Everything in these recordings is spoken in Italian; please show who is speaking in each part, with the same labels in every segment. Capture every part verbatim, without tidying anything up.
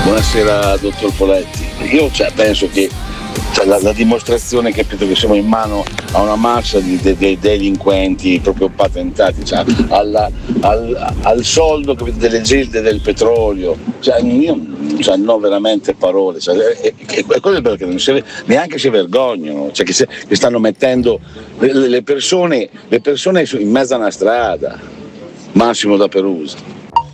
Speaker 1: Buonasera dottor Poletti. Io cioè, penso che cioè, la, la dimostrazione capito, che siamo in mano a una massa di, de, de, delinquenti proprio patentati, cioè, alla, al, al soldo capito, delle gilde del petrolio, cioè, io cioè, non ho veramente parole, cioè, e, e, e quello è perché non si, neanche si vergognano, cioè, che, se, che stanno mettendo le, le, persone, le persone in mezzo a una strada. Massimo da Perusa.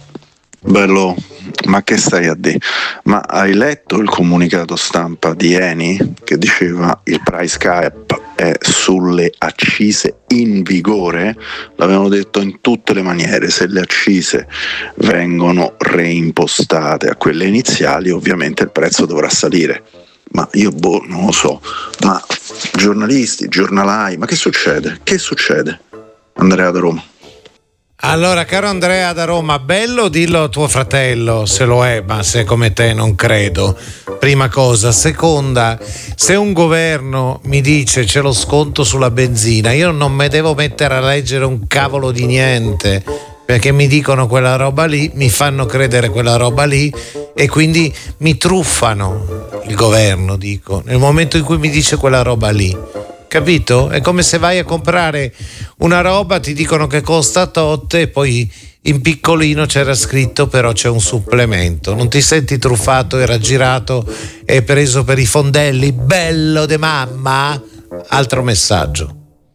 Speaker 2: Bello, ma che stai a dire? Ma hai letto il comunicato stampa di Eni che diceva il price cap è sulle accise in vigore? L'avevano detto in tutte le maniere, se le accise vengono reimpostate a quelle iniziali ovviamente il prezzo dovrà salire. Ma io boh, non lo so, ma giornalisti, giornalai, ma che succede? Che succede? Andrea da Roma.
Speaker 3: Allora, caro Andrea da Roma, bello dirlo a tuo fratello, se lo è, ma se è come te non credo. Prima cosa. Seconda, se un governo mi dice c'è lo sconto sulla benzina, io non mi devo mettere a leggere un cavolo di niente, perché mi dicono quella roba lì, mi fanno credere quella roba lì e quindi mi truffano il governo, dico, nel momento in cui mi dice quella roba lì. Capito? È come se vai a comprare una roba, ti dicono che costa tot e poi in piccolino c'era scritto però c'è un supplemento. Non ti senti truffato e raggirato e preso per i fondelli? Bello de mamma? Altro messaggio.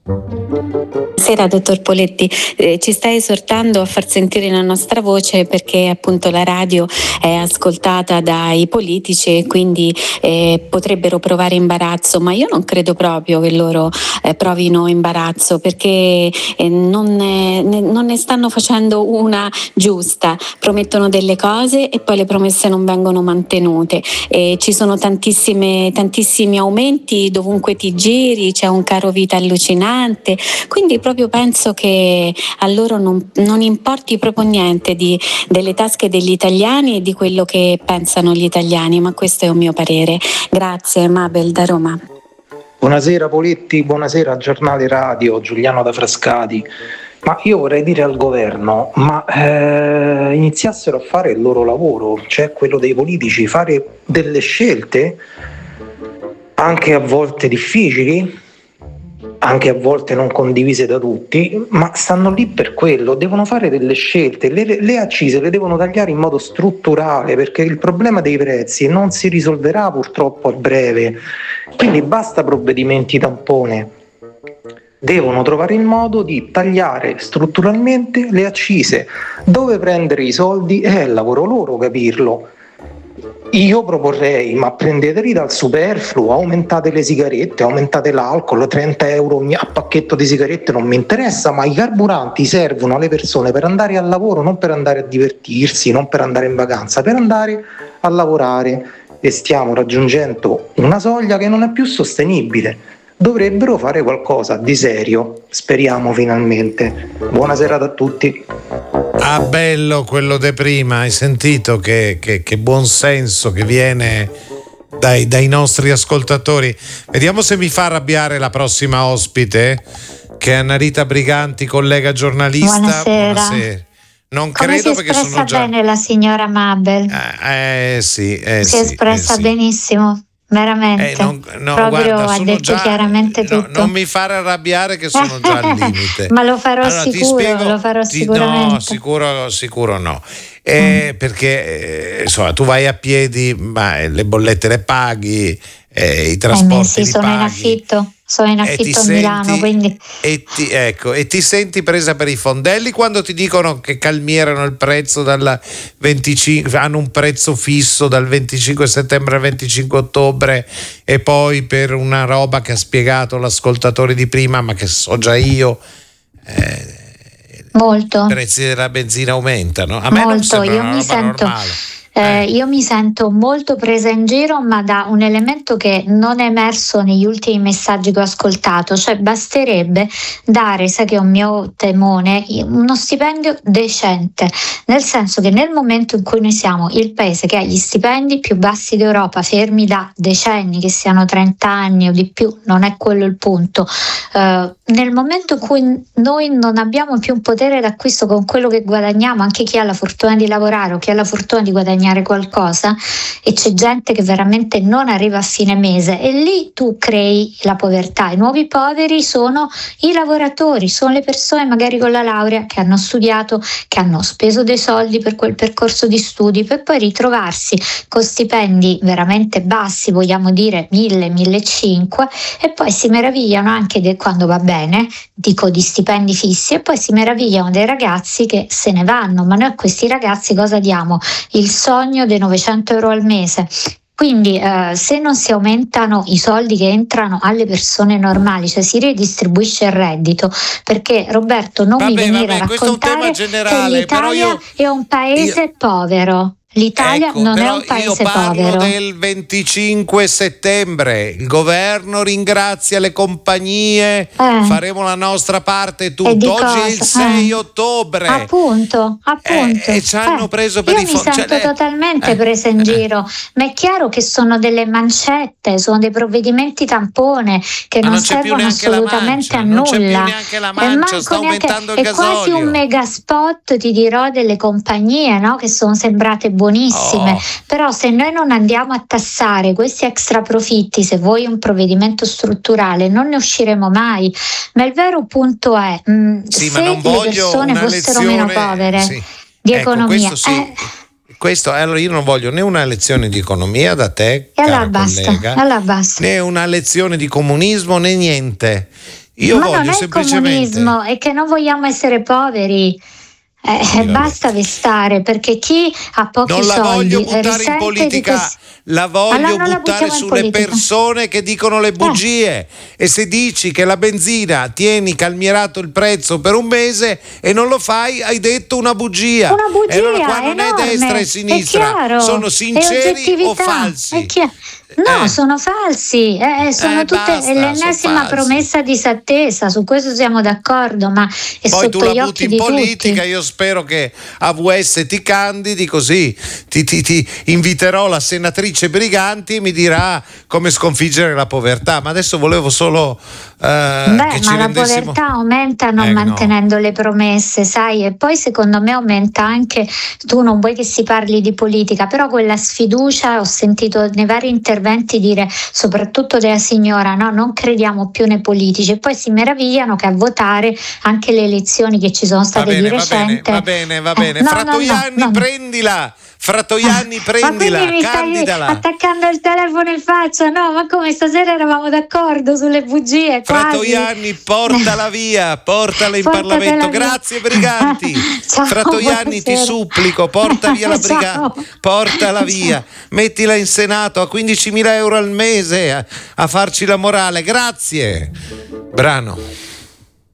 Speaker 4: Buonasera dottor Poletti, eh, ci sta esortando a far sentire la nostra voce perché appunto la radio è ascoltata dai politici e quindi eh, potrebbero provare imbarazzo, ma io non credo proprio che loro eh, provino imbarazzo perché eh, non, ne, non ne stanno facendo una giusta, promettono delle cose e poi le promesse non vengono mantenute, e ci sono tantissime, tantissimi aumenti dovunque ti giri, c'è un caro vita allucinante, quindi proprio penso che a loro non, non importi proprio niente di, delle tasche degli italiani e di quello che pensano gli italiani, ma questo è un mio parere. Grazie, Mabel da Roma.
Speaker 5: Buonasera Poletti, buonasera Giornale Radio, Giuliano da Frascati. Ma io vorrei dire al governo, ma eh, iniziassero a fare il loro lavoro, cioè quello dei politici, fare delle scelte anche a volte difficili, anche a volte non condivise da tutti, ma stanno lì per quello, devono fare delle scelte, le, le accise le devono tagliare in modo strutturale perché il problema dei prezzi non si risolverà purtroppo a breve, quindi basta provvedimenti tampone, devono trovare il modo di tagliare strutturalmente le accise. Dove prendere i soldi è il lavoro loro capirlo. Io proporrei, ma prendeteli dal superfluo, aumentate le sigarette, aumentate l'alcol, trenta euro ogni a pacchetto di sigarette non mi interessa, ma i carburanti servono alle persone per andare al lavoro, non per andare a divertirsi, non per andare in vacanza, per andare a lavorare, e stiamo raggiungendo una soglia che non è più sostenibile. Dovrebbero fare qualcosa di serio, speriamo finalmente. Buonasera a tutti.
Speaker 3: Ah, bello quello di prima, hai sentito che, che, che buon senso che viene dai, dai nostri ascoltatori. Vediamo se mi fa arrabbiare la prossima ospite, che è Annarita Briganti, collega giornalista.
Speaker 6: Buonasera.
Speaker 3: Buonasera. Non
Speaker 6: Come
Speaker 3: credo
Speaker 6: si
Speaker 3: perché sono già...
Speaker 6: espressa bene la signora Mabel.
Speaker 3: Eh, eh sì, eh,
Speaker 6: si è
Speaker 3: sì,
Speaker 6: espressa
Speaker 3: eh, sì.
Speaker 6: benissimo. Veramente,
Speaker 3: eh, non, no,
Speaker 6: proprio
Speaker 3: guarda,
Speaker 6: ha detto
Speaker 3: già,
Speaker 6: chiaramente
Speaker 3: no,
Speaker 6: tutto.
Speaker 3: Non mi fare arrabbiare che sono già al limite.
Speaker 6: Ma lo farò
Speaker 3: allora,
Speaker 6: sicuro,
Speaker 3: ti spiego,
Speaker 6: lo farò
Speaker 3: ti,
Speaker 6: sicuramente.
Speaker 3: No, sicuro, sicuro no. Eh, mm. Perché eh, insomma, tu vai a piedi, ma le bollette le paghi, eh, i trasporti
Speaker 6: eh, sì,
Speaker 3: li
Speaker 6: sono
Speaker 3: paghi.
Speaker 6: in affitto. Sono in affitto a Milano,
Speaker 3: senti,
Speaker 6: quindi
Speaker 3: e ti, ecco, e ti senti presa per i fondelli quando ti dicono che calmierano il prezzo dal venticinque, hanno un prezzo fisso dal venticinque settembre al venticinque ottobre, e poi per una roba che ha spiegato l'ascoltatore di prima, ma che so già io, eh,
Speaker 6: molto.
Speaker 3: i prezzi della benzina aumentano. A me
Speaker 6: molto.
Speaker 3: non sembra
Speaker 6: Io
Speaker 3: una
Speaker 6: mi
Speaker 3: roba
Speaker 6: sento
Speaker 3: normale.
Speaker 6: Eh, io mi sento molto presa in giro, ma da un elemento che non è emerso negli ultimi messaggi che ho ascoltato, cioè basterebbe dare, sai che è un mio temone, uno stipendio decente, nel senso che nel momento in cui noi siamo il paese che ha gli stipendi più bassi d'Europa, fermi da decenni, che siano trenta anni o di più, non è quello il punto, eh, nel momento in cui noi non abbiamo più un potere d'acquisto con quello che guadagniamo, anche chi ha la fortuna di lavorare o chi ha la fortuna di guadagnare qualcosa, e c'è gente che veramente non arriva a fine mese, e lì tu crei la povertà. I nuovi poveri sono i lavoratori, sono le persone magari con la laurea che hanno studiato, che hanno speso dei soldi per quel percorso di studi, per poi ritrovarsi con stipendi veramente bassi, vogliamo dire mille, millecinquecento, e poi si meravigliano anche di quando va bene, dico di stipendi fissi, e poi si meravigliano dei ragazzi che se ne vanno. Ma noi a questi ragazzi cosa diamo? Il sogno dei novecento euro al mese. Quindi eh, se non si aumentano i soldi che entrano alle persone normali, cioè si ridistribuisce il reddito, perché Roberto non
Speaker 3: vabbè,
Speaker 6: mi venire
Speaker 3: vabbè,
Speaker 6: a raccontare
Speaker 3: generale,
Speaker 6: che l'Italia
Speaker 3: io,
Speaker 6: è un paese
Speaker 3: io...
Speaker 6: povero. L'Italia
Speaker 3: ecco,
Speaker 6: non è
Speaker 3: però
Speaker 6: un paese
Speaker 3: io parlo
Speaker 6: povero.
Speaker 3: del venticinque settembre, il governo ringrazia le compagnie,
Speaker 6: eh.
Speaker 3: faremo la nostra parte, tutto. Oggi è il sei
Speaker 6: eh.
Speaker 3: ottobre.
Speaker 6: Appunto, appunto.
Speaker 3: Eh, e ci hanno
Speaker 6: eh.
Speaker 3: preso per
Speaker 6: Io
Speaker 3: i
Speaker 6: mi
Speaker 3: fondi.
Speaker 6: sento
Speaker 3: cioè,
Speaker 6: totalmente
Speaker 3: eh.
Speaker 6: presa in giro, ma è chiaro che sono delle mancette, sono dei provvedimenti tampone che
Speaker 3: ma
Speaker 6: non,
Speaker 3: non c'è più
Speaker 6: servono
Speaker 3: la mancia,
Speaker 6: assolutamente a
Speaker 3: non
Speaker 6: nulla.
Speaker 3: c'è più neanche la mancia, sta
Speaker 6: neanche,
Speaker 3: aumentando il
Speaker 6: è
Speaker 3: gasolio.
Speaker 6: quasi un mega spot, ti dirò, delle compagnie, no? Che sono sembrate buonissime.
Speaker 3: Oh.
Speaker 6: Però se noi non andiamo a tassare questi extra profitti, se vuoi un provvedimento strutturale, non ne usciremo mai. Ma il vero punto è, mh,
Speaker 3: sì,
Speaker 6: se
Speaker 3: ma non
Speaker 6: le
Speaker 3: voglio
Speaker 6: persone
Speaker 3: una
Speaker 6: fossero
Speaker 3: lezione,
Speaker 6: meno povere
Speaker 3: sì.
Speaker 6: di
Speaker 3: ecco,
Speaker 6: economia,
Speaker 3: questo sì.
Speaker 6: eh,
Speaker 3: Questo, allora io non voglio né una lezione di economia da te,
Speaker 6: e
Speaker 3: cara
Speaker 6: allora basta,
Speaker 3: collega,
Speaker 6: allora basta.
Speaker 3: né una lezione di comunismo né niente. Io
Speaker 6: Ma
Speaker 3: voglio
Speaker 6: non è
Speaker 3: semplicemente
Speaker 6: comunismo, è che non vogliamo essere poveri. Eh,
Speaker 3: sì,
Speaker 6: basta vestare, perché chi ha pochi
Speaker 3: non la
Speaker 6: soldi
Speaker 3: voglio buttare in politica,
Speaker 6: questi...
Speaker 3: la voglio
Speaker 6: allora
Speaker 3: buttare
Speaker 6: la
Speaker 3: sulle persone che dicono le bugie. Eh. E se dici che la benzina tieni calmierato il prezzo per un mese e non lo fai, hai detto una bugia.
Speaker 6: Una bugia,
Speaker 3: e allora qua non
Speaker 6: enorme,
Speaker 3: è destra e sinistra,
Speaker 6: è chiaro,
Speaker 3: sono sinceri o
Speaker 6: è
Speaker 3: falsi?
Speaker 6: È no,
Speaker 3: eh.
Speaker 6: sono falsi, eh, sono
Speaker 3: eh,
Speaker 6: tutte
Speaker 3: basta,
Speaker 6: l'ennesima
Speaker 3: sono
Speaker 6: promessa disattesa, su questo siamo d'accordo, ma è
Speaker 3: poi
Speaker 6: sotto
Speaker 3: tu la
Speaker 6: gli
Speaker 3: butti
Speaker 6: occhi
Speaker 3: in
Speaker 6: di
Speaker 3: politica.
Speaker 6: tutti.
Speaker 3: Io spero che a V S ti candidi, così ti, ti, ti inviterò la senatrice Briganti e mi dirà come sconfiggere la povertà. Ma adesso volevo solo eh,
Speaker 6: Beh,
Speaker 3: che ci
Speaker 6: ma la
Speaker 3: rendessimo...
Speaker 6: povertà aumenta non
Speaker 3: eh,
Speaker 6: mantenendo
Speaker 3: no.
Speaker 6: le promesse, sai, e poi secondo me aumenta anche, tu non vuoi che si parli di politica, però quella sfiducia, ho sentito nei vari interventi dire, soprattutto della signora, no, non crediamo più nei politici, e poi si meravigliano che a votare anche le elezioni che ci sono state
Speaker 3: va bene,
Speaker 6: di recente.
Speaker 3: Va bene, va bene, va bene.
Speaker 6: Eh, no,
Speaker 3: Fratoianni,
Speaker 6: no, no, no.
Speaker 3: prendila. Fratoianni, prendila,
Speaker 6: ma quindi mi
Speaker 3: candidala.
Speaker 6: stai attaccando il telefono in faccia? No, ma come, stasera eravamo d'accordo sulle bugie, quasi.
Speaker 3: Fratoianni, portala via, portala in
Speaker 6: Portatela
Speaker 3: Parlamento.
Speaker 6: via.
Speaker 3: Grazie Briganti.
Speaker 6: Ciao,
Speaker 3: Fratoianni, ti
Speaker 6: buonasera.
Speaker 3: supplico, porta via la
Speaker 6: Ciao.
Speaker 3: Briganti, portala via, mettila in Senato a quindicimila euro al mese a, a farci la morale. Grazie. Brano.